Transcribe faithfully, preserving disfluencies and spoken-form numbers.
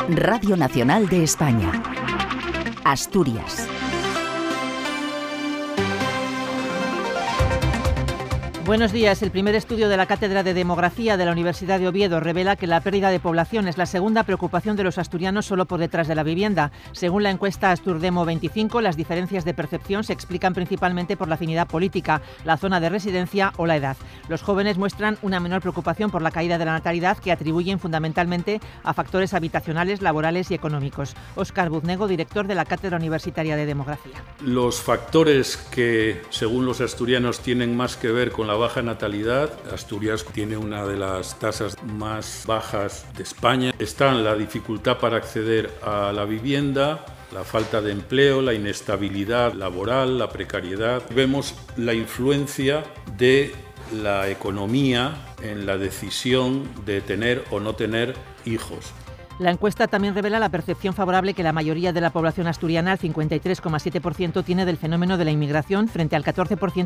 Radio Nacional de España. Asturias. Buenos días. El primer estudio de la Cátedra de Demografía de la Universidad de Oviedo revela que la pérdida de población es la segunda preocupación de los asturianos, solo por detrás de la vivienda. Según la encuesta Asturdemo veinticinco, las diferencias de percepción se explican principalmente por la afinidad política, la zona de residencia o la edad. Los jóvenes muestran una menor preocupación por la caída de la natalidad, que atribuyen fundamentalmente a factores habitacionales, laborales y económicos. Óscar Buznego, director de la Cátedra Universitaria de Demografía. Los factores que, según los asturianos, tienen más que ver con la baja natalidad. Asturias tiene una de las tasas más bajas de España. Están la dificultad para acceder a la vivienda, la falta de empleo, la inestabilidad laboral, la precariedad. Vemos la influencia de la economía en la decisión de tener o no tener hijos. La encuesta también revela la percepción favorable que la mayoría de la población asturiana, el cincuenta y tres coma siete por ciento, tiene del fenómeno de la inmigración, frente al catorce por ciento